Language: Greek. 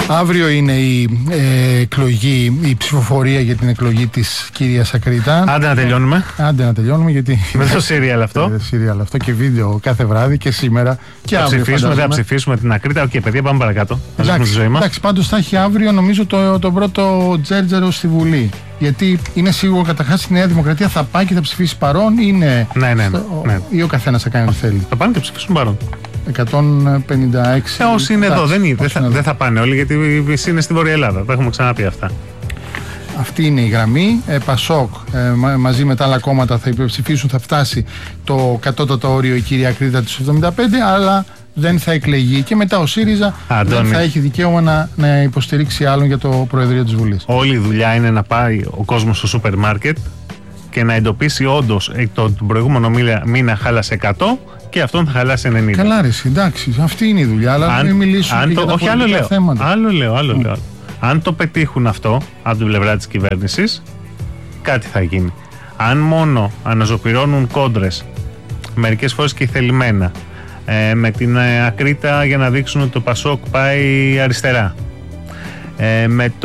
Αύριο είναι η ψηφοφορία για την εκλογή της κυρίας Ακρίτα. Άντε να τελειώνουμε. Άντε να τελειώνουμε, γιατί. Με το σύριαλ αυτό. Αυτό και βίντεο κάθε βράδυ και σήμερα και θα αύριο. Θα ψηφίσουμε την Ακρίτα. Οκ, παιδιά, πάμε παρακάτω. Εντάξει, πάντως θα έχει αύριο νομίζω τον πρώτο τζέρτζερο στη Βουλή. Γιατί είναι σίγουρο καταρχάς η Νέα Δημοκρατία θα πάει και θα ψηφίσει παρόν, ναι. Ή ο καθένας θα κάνει ό,τι θέλει. Θα πάνε και ψηφίσουν παρόν. 156. Όσοι είναι εδώ δεν θα πάνε όλοι, γιατί είναι στη Βόρεια Ελλάδα. Τα έχουμε ξαναπεί αυτά. Αυτή είναι η γραμμή. Πασόκ μαζί με τα άλλα κόμματα θα υπερψηφίσουν, θα φτάσει το κατώτατο όριο η κυρία Ακρίτα τους 75, αλλά δεν θα εκλεγεί. Και μετά ο ΣΥΡΙΖΑ δεν θα έχει δικαίωμα να υποστηρίξει άλλον για το Προεδρείο της Βουλής. Όλη η δουλειά είναι να πάει ο κόσμος στο σούπερ μάρκετ και να εντοπίσει όντως τον προηγούμενο μήνα χάλασε 100 και αυτόν θα χαλάσει 90. Καλά, ρε, εντάξει, αυτή είναι η δουλειά. Αλλά μην μιλήσουμε για τα πολιτικά θέματα. Άλλο λέω. Αν το πετύχουν αυτό από την πλευρά της κυβέρνησης, κάτι θα γίνει. Αν μόνο αναζωπυρώνουν κόντρες, μερικές φορές και θελημένα, με την Ακρίτα για να δείξουν ότι το Πασόκ πάει αριστερά, με